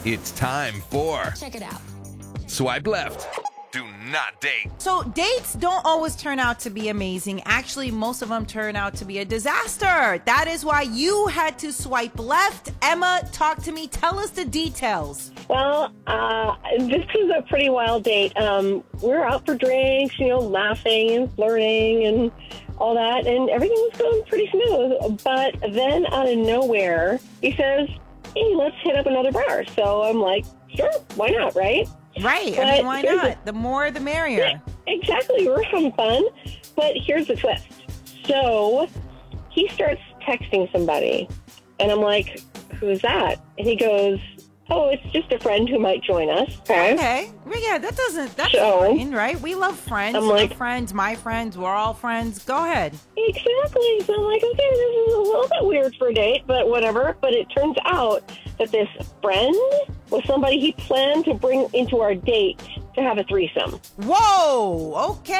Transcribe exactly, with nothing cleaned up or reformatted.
It's time for Check it out. Swipe Left. Do not date. So dates don't always turn out to be amazing. Actually, most of them turn out to be a disaster. That is why you had to swipe left. Emma, talk to me. Tell us the details. Well, uh, this was a pretty wild date. Um, we were out for drinks, you know, laughing and flirting and all that, and everything was going pretty smooth. But then out of nowhere, he says, hey, let's hit up another bar. So I'm like, sure, why not, right? Right. But I mean, why here's not? The more, the merrier. Yeah, exactly. We're having fun. But here's the twist. So he starts texting somebody, and I'm like, who's that? And he goes, oh, it's just a friend who might join us. Okay. Okay. Well, yeah, that doesn't, that's So, fine, right? We love friends. I'm Your like- friends, my friends, we're all friends. Go ahead. Exactly. So I'm like, okay, this is a little bit weird for a date, but whatever. But it turns out that this friend was somebody he planned to bring into our date to have a threesome. Whoa. Okay.